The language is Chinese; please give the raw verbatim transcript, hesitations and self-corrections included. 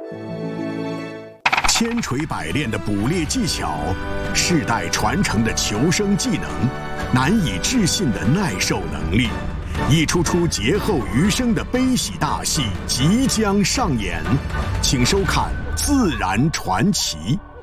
千锤百炼的捕猎技巧，世代传承的求生技能，难以置信的耐受能力，一出出劫后余生的悲喜大戏即将上演，请收看《自然传奇》。